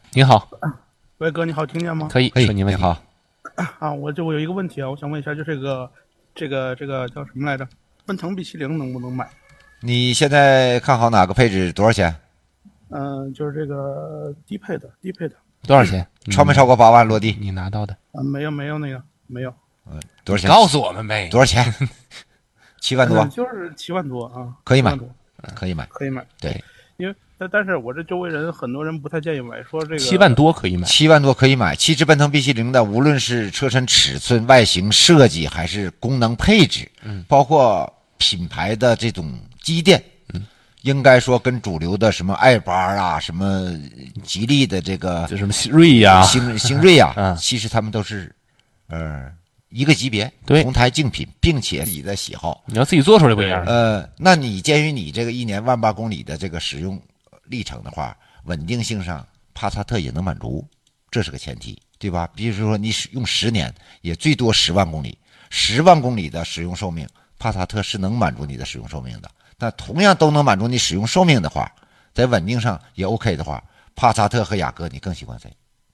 你好， 喂，哥，你好，听见吗？ 可以说你问题。 你好， 啊，我有一个问题啊，我想问一下，就这个叫什么来着？奔腾 B70能不能买？ 你现在看好哪个配置？多少钱？ 就是这个低配的多少钱？ 超没超过8万落地？ 你拿到的？ 没有那个没有。 多少钱？ 告诉我们呗。 多少钱？7万多， 就是7万多啊， 可以买 7万多， 可以买。 可以买。 对， 因为但是我这周围人很多人不太建议买，说这个 7万多可以买。 7万多可以买。其实奔腾 B70的，无论是车身尺寸、外形设计，还是功能配置，包括品牌的这种积淀，应该说跟主流的什么爱八啊、什么吉利的这个就什么锐呀、 星锐啊， 嗯其实他们都是一个级别， 对同台竞品，并且自己的喜好。 你要自己做出来不一样。 那你鉴于你这个1年18000公里的这个使用历程的话，稳定性上帕萨特也能满足，这是个前提，对吧？比如说你使用10年，也最多10万公里，10万公里的使用寿命，帕萨特是能满足你的使用寿命的。但同样都能满足你使用寿命的话，在稳定上也 OK 的话，帕萨特和雅阁你更喜欢谁？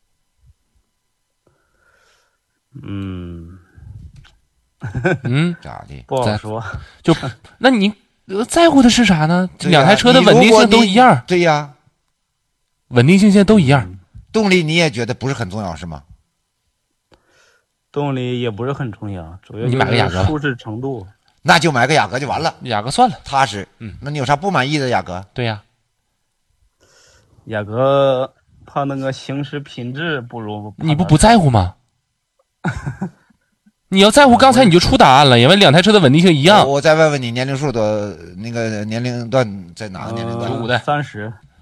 咋的？ 不好说。 就那你在乎的是啥呢？ 对呀两台车的稳定性都一样。 对呀， 稳定性现在都一样。 动力你也觉得不是很重要是吗？ 动力也不是很重要，主要你买个雅阁舒适程度。 那就买个雅阁就完了， 雅阁算了， 踏实。那你有啥不满意的雅阁？ 对呀， 雅阁它那个行驶品质不如。 你不在乎吗？你要在乎，刚才你就出答案了，因为两台车的稳定性一样。 我再问问你，年龄数的那个年龄段在哪个年龄段？ 95的 30。